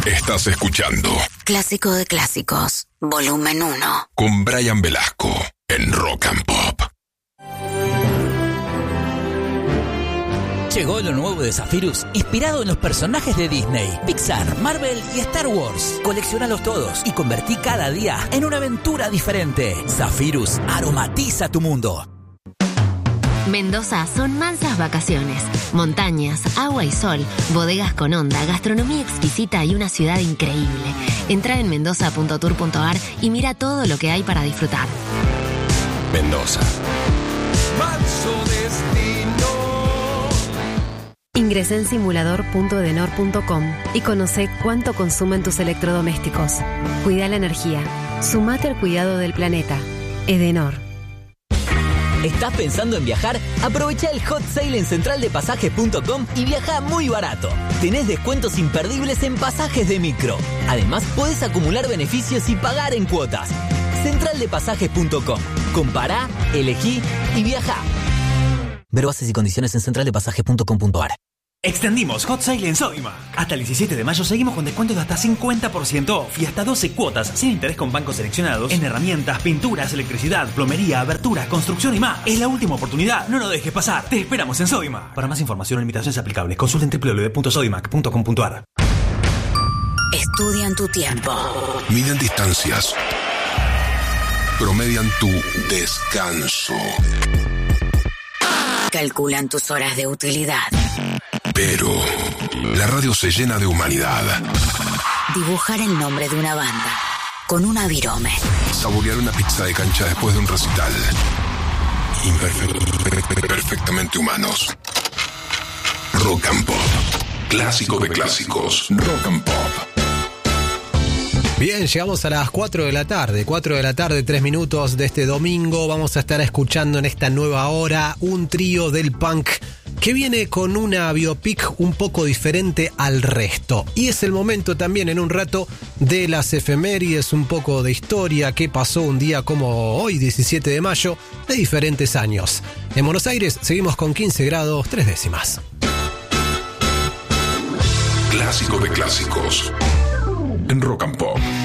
Estás escuchando Clásico de Clásicos, volumen 1. Con Brian Velasco en Rock and Pop. Llegó lo nuevo de Zephyrus, inspirado en los personajes de Disney, Pixar, Marvel y Star Wars. Colecciónalos todos y convertí cada día en una aventura diferente. Zephyrus aromatiza tu mundo. Mendoza son mansas vacaciones, montañas, agua y sol, bodegas con onda, gastronomía exquisita y una ciudad increíble. Entra en mendoza.tour.ar y mira todo lo que hay para disfrutar. Mendoza. Manso destino. Ingresá en simulador.edenor.com y conoce cuánto consumen tus electrodomésticos. Cuida la energía. Sumate al cuidado del planeta. Edenor. ¿Estás pensando en viajar? Aprovecha el hot sale en centraldepasajes.com y viaja muy barato. Tenés descuentos imperdibles en pasajes de micro. Además, podés acumular beneficios y pagar en cuotas. Centraldepasajes.com. Compará, elegí y viaja. Ver bases y condiciones en centraldepasajes.com.ar. Extendimos Hot Sale en Sodimac. Hasta el 17 de mayo seguimos con descuentos de hasta 50% off y hasta 12 cuotas sin interés con bancos seleccionados en herramientas, pinturas, electricidad, plomería, aberturas, construcción y más. Es la última oportunidad, no lo dejes pasar. Te esperamos en Sodimac. Para más información o limitaciones aplicables, consulten www.sodimac.com.ar. Estudian tu tiempo. Miden distancias. Promedian tu descanso. Calculan tus horas de utilidad. Pero la radio se llena de humanidad. Dibujar el nombre de una banda con una virome. Saborear una pizza de cancha después de un recital. Perfectamente humanos. Rock and Pop. Clásico de clásicos. Rock and Pop. Bien, llegamos a las 4 de la tarde, 3 minutos de este domingo. Vamos a estar escuchando en esta nueva hora un trío del punk que viene con una biopic un poco diferente al resto. Y es el momento también en un rato de las efemérides, un poco de historia, qué pasó un día como hoy, 17 de mayo, de diferentes años. En Buenos Aires seguimos con 15 grados 3 décimas. Clásico de clásicos en Rock and Pop.